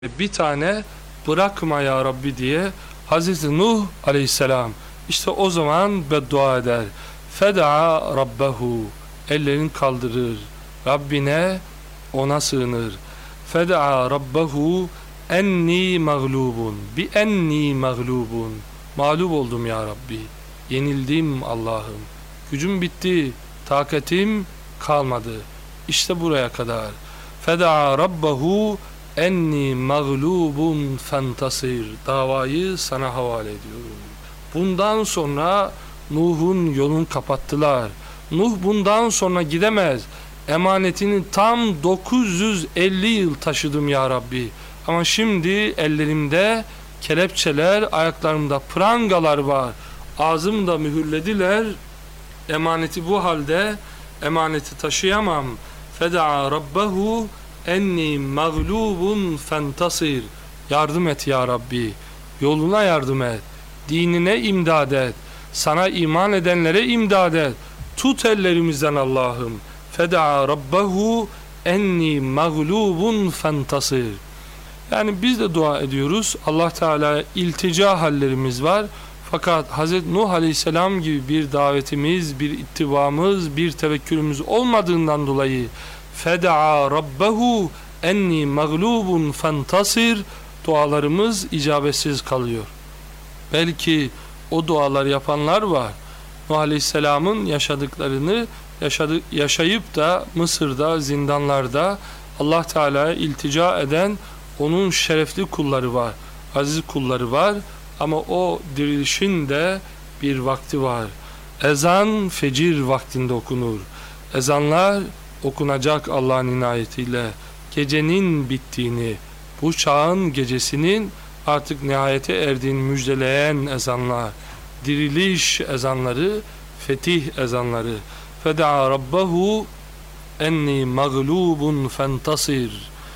Bir tane bırakma ya Rabbi diye Hazreti Nuh aleyhisselam işte o zaman beddua eder. Feda'a rabbehu, ellerini kaldırır, Rabbine ona sığınır. Feda'a rabbehu enni mağlubun, bi enni mağlubun, mağlup oldum ya Rabbi, yenildim Allah'ım, gücüm bitti, takatim kalmadı. İşte buraya kadar. Feda'a rabbehu enni mağlubun fentasir, davayı sana havale ediyorum. Bundan sonra Nuh'un yolunu kapattılar. Nuh bundan sonra gidemez. Emanetini tam 950 yıl taşıdım ya Rabbi. Ama şimdi ellerimde kelepçeler, ayaklarımda prangalar var. Ağzımda mühürlediler. Emaneti bu halde, emaneti taşıyamam. Feda'a rabbehu enni mağlubun fentasir, yardım et ya Rabbi, yoluna yardım et, dinine imdad et, sana iman edenlere imdad et, tut ellerimizden Allah'ım. Feda'a rabbehu enni mağlubun fentasir. Yani biz de dua ediyoruz, Allah Teala iltica hallerimiz var, fakat Hz. Nuh Aleyhisselam gibi bir davetimiz, bir ittibamız, bir tevekkülümüz olmadığından dolayı feda'a rabbehu enni mağlubun fentasir dualarımız icabetsiz kalıyor. Belki o dualar yapanlar var. Nuh Aleyhisselam'ın yaşadıklarını yaşayıp da Mısır'da, zindanlarda Allah Teala'ya iltica eden onun şerefli kulları var, aziz kulları var, ama o dirilişin de bir vakti var. Ezan fecir vaktinde okunur. Ezanlar okunacak Allah'ın inayetiyle. Gecenin bittiğini, bu çağın gecesinin artık nihayete erdiğini müjdeleyen ezanlar, diriliş ezanları, fetih ezanları. Feda'a rabbehu enni mağlubun fentasir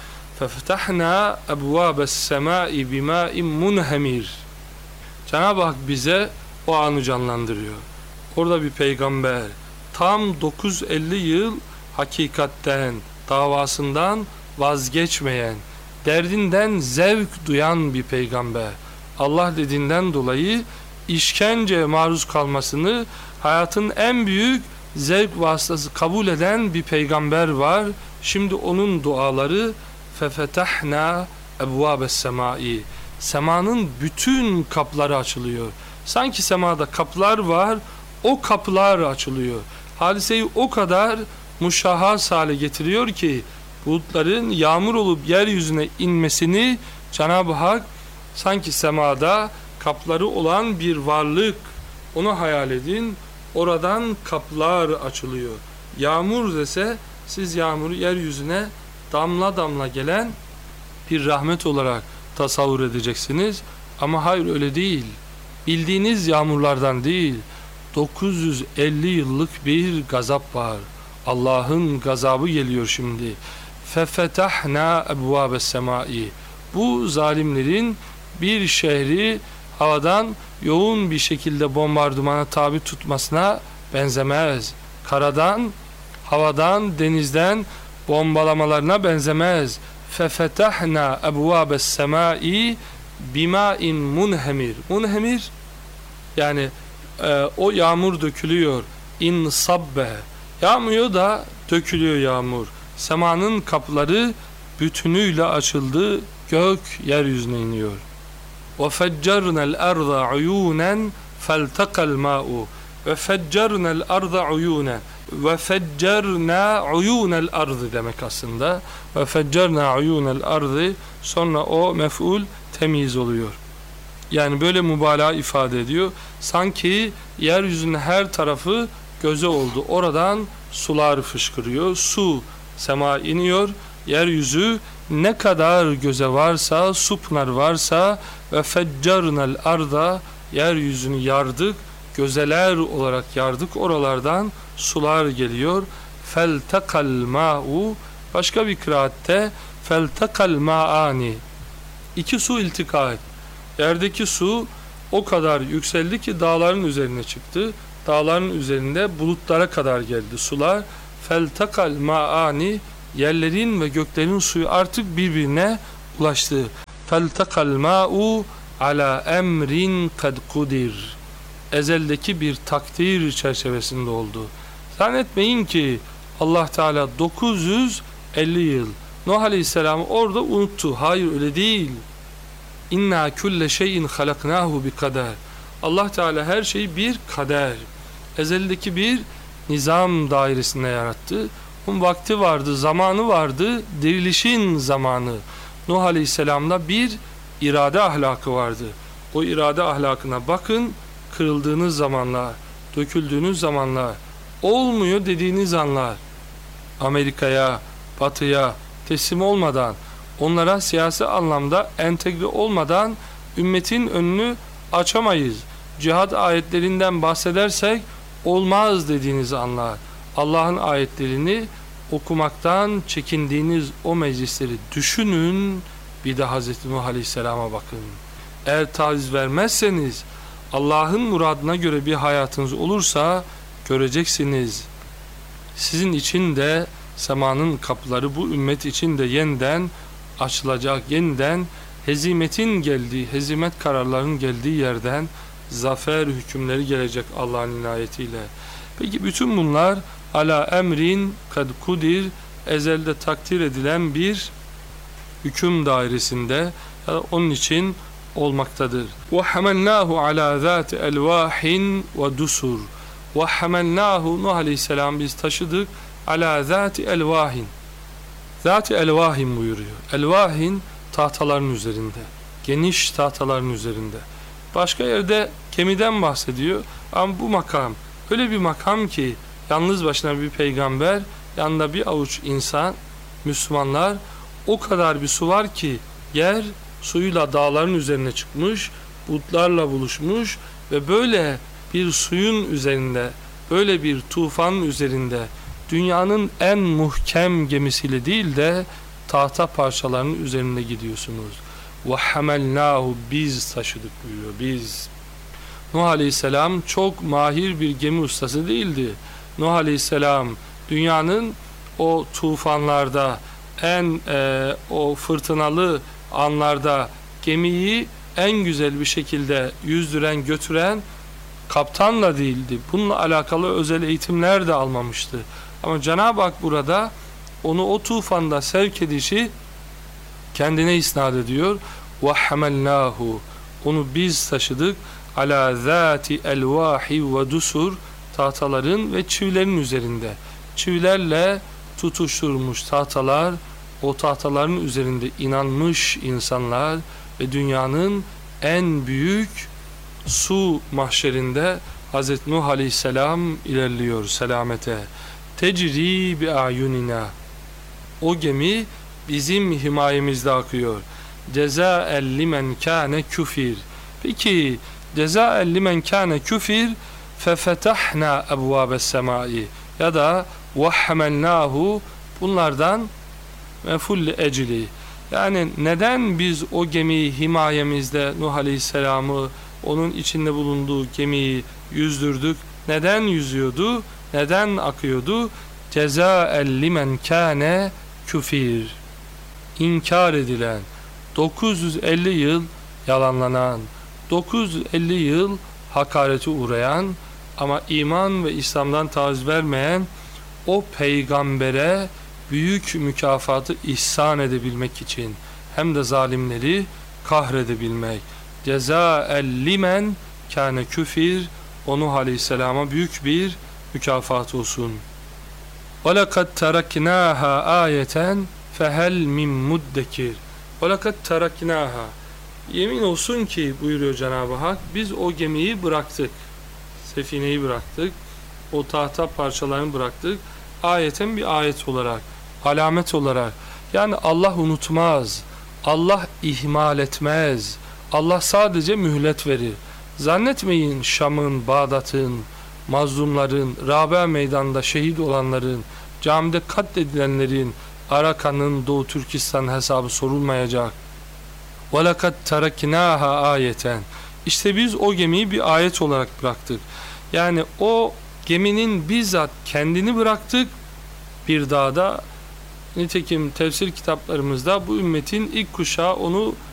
fefetahna ebvâbes semâi bimâin munhemir. Cenab-ı Hak bize o anı canlandırıyor. Orada bir peygamber tam 950 yıl hakikatten, davasından vazgeçmeyen, derdinden zevk duyan bir peygamber. Allah dediğinden dolayı işkenceye maruz kalmasını hayatın en büyük zevk vasıtası kabul eden bir peygamber var. Şimdi onun duaları fefetahna ebvâbes semâi, semanın bütün kapıları açılıyor. Sanki semada kapılar var, o kapılar açılıyor. Hadiseyi o kadar muşahhas hale getiriyor ki bulutların yağmur olup yeryüzüne inmesini Cenab-ı Hak sanki semada kapıları olan bir varlık, onu hayal edin, oradan kapılar açılıyor. Yağmur dese siz yağmuru yeryüzüne damla damla gelen bir rahmet olarak tasavvur edeceksiniz, ama hayır, öyle değil. Bildiğiniz yağmurlardan değil, 950 yıllık bir gazap var. Allah'ın gazabı geliyor şimdi. Fefetahna ebvâbes semâi. Bu zalimlerin bir şehri havadan yoğun bir şekilde bombardımana tabi tutmasına benzemez. Karadan, havadan, denizden bombalamalarına benzemez. Fefetahna ebvâbes semâi bimâin munhemir. Munhemir yani o yağmur dökülüyor. İn sabbe, yağmıyor da dökülüyor yağmur. Semanın kapıları bütünüyle açıldı. Gök yeryüzüne iniyor. Ve feccarna'l arda uyunen feltakal ma'u. Ve feccarna'l arda uyunen. Ve feccarna uyunel ardı demek aslında. Ve feccarna uyunel ardı, sonra o mef'ul temyiz oluyor. Yani böyle mübalağa ifade ediyor. Sanki yeryüzünün her tarafı göze oldu. Oradan sular fışkırıyor. Su sema iniyor. Yeryüzü ne kadar göze varsa, su pınar varsa, ve feccarnel arda, yeryüzünü yardık, gözeler olarak yardık. Oralardan sular geliyor. Feltakal ma'u, başka bir kıraatte feltakal ma'ani, iki su iltika etti. Yerdeki su o kadar yükseldi ki dağların üzerine çıktı. Dağların üzerinde bulutlara kadar geldi sular. Feltakal ma'ani, yerlerin ve göklerin suyu artık birbirine ulaştı. Feltakal ma'u ala emrin kad kudir. Ezeldeki bir takdir çerçevesinde oldu. Zannetmeyin ki Allah Teala 950 yıl Nuh Aleyhisselam orada unuttu. Hayır, öyle değil. İnna kulle şeyin halaknahu bi kader. Allah Teala her şeyi bir kader, ezeldeki bir nizam dairesinde yarattı. Onun vakti vardı, zamanı vardı, dirilişin zamanı. Nuh Aleyhisselam'da bir irade ahlakı vardı. O irade ahlakına bakın, kırıldığınız zamanlar, döküldüğünüz zamanlar, olmuyor dediğiniz anlar, Amerika'ya, Batı'ya teslim olmadan, onlara siyasi anlamda entegre olmadan ümmetin önünü açamayız. Cihad ayetlerinden bahsedersek olmaz dediğiniz anlar, Allah'ın ayetlerini okumaktan çekindiğiniz o meclisleri düşünün, bir de Hazreti Nuh Aleyhisselam'a bakın. Eğer taviz vermezseniz, Allah'ın muradına göre bir hayatınız olursa göreceksiniz. Sizin için de semanın kapıları bu ümmet için de yeniden açılacak, yeniden hezimetin geldiği, hezimet kararlarının geldiği yerden zafer hükümleri gelecek Allah'ın inayetiyle. Peki bütün bunlar ala emrin kad kudir, ezelde takdir edilen bir hüküm dairesinde, onun için olmaktadır. Ve hamalnahu ala zati elvahin ve dusur. Ve hamalnahu, Nuh Aleyhisselam biz taşıdık, ala zati elvahin. Zati elvahin buyuruyor. Elvahin tahtaların üzerinde, geniş tahtaların üzerinde. Başka yerde gemiden bahsediyor ama bu makam öyle bir makam ki yalnız başına bir peygamber, yanında bir avuç insan, Müslümanlar, o kadar bir su var ki yer suyuyla dağların üzerine çıkmış, bulutlarla buluşmuş ve böyle bir suyun üzerinde, böyle bir tufanın üzerinde dünyanın en muhkem gemisiyle değil de tahta parçalarının üzerinde gidiyorsunuz. وَحَمَلْنَاهُ biz taşıdık buyuruyor, biz. Nuh Aleyhisselam çok mahir bir gemi ustası değildi. Nuh Aleyhisselam dünyanın o tufanlarda, o fırtınalı anlarda gemiyi en güzel bir şekilde yüzdüren, götüren kaptanla değildi. Bununla alakalı özel eğitimler de almamıştı. Ama Cenab-ı Hak burada onu o tufanda sevk edişi kendine isnat ediyor. وَحَمَلْنَاهُ onu biz taşıdık ala zati elvahi ve dusur, tahtaların ve çivilerin üzerinde. Çivilerle tutuşturulmuş tahtalar, o tahtaların üzerinde inanmış insanlar ve dünyanın en büyük su mahşerinde Hazreti Nuh Aleyhisselam ilerliyor selamete. Tecri bi ayunina. O gemi bizim himayemizde akıyor. Cezaen limen kâne küfir. Peki cezaen limen kâne küfir fefetahna ebvâbes semâi ya da vahhamelnâhu, bunlardan mefulli ecli. Yani neden biz o gemiyi himayemizde Nuh Aleyhisselam'ı, onun içinde bulunduğu gemiyi yüzdürdük? Neden yüzüyordu? Neden akıyordu? Cezaen limen kâne küfir. İnkar edilen, 950 yıl yalanlanan, 950 yıl hakarete uğrayan ama iman ve İslam'dan taviz vermeyen o peygambere büyük mükafatı ihsan edebilmek için, hem de zalimleri kahredebilmek. Cezaen limen kâne küfir, Nuh Aleyhisselam'a büyük bir mükafat olsun. وَلَقَدْ تَرَكْنَاهَا آيَةً فَهَلْ مِنْ مُدَّكِرٍ. وَلَقَدْ تَرَكْنَاهَا, yemin olsun ki buyuruyor Cenab-ı Hak, biz o gemiyi bıraktık, sefineyi bıraktık, o tahta parçalarını bıraktık, ayeten bir ayet olarak, alamet olarak. Yani Allah unutmaz, Allah ihmal etmez, Allah sadece mühlet verir. Zannetmeyin Şam'ın, Bağdat'ın, mazlumların, Rabia meydanında şehit olanların, camide katledilenlerin, Arakan'ın, Doğu Türkistan hesabı sorulmayacak. وَلَقَدْ تَرَكْنَاهَا ayeten. İşte biz o gemiyi bir ayet olarak bıraktık. Yani o geminin bizzat kendini bıraktık, bir dağda Nitekim tefsir kitaplarımızda bu ümmetin ilk kuşağı onu